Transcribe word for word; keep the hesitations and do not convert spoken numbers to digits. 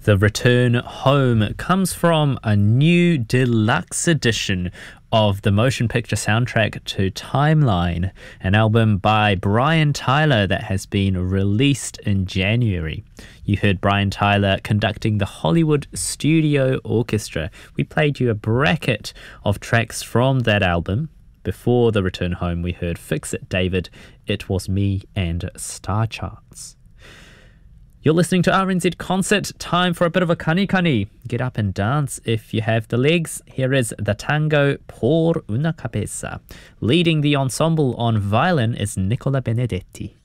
The Return Home comes from a new deluxe edition of the motion picture soundtrack to Timeline, an album by Brian Tyler that has been released in January. You heard Brian Tyler conducting the Hollywood Studio Orchestra. We played you a bracket of tracks from that album. Before The Return Home, we heard Fix It David, It Was Me, and Star Charts. You're listening to R N Z Concert. Time for a bit of a kanikani. Get up and dance if you have the legs. Here is the tango Por una Cabeza. Leading the ensemble on violin is Nicola Benedetti.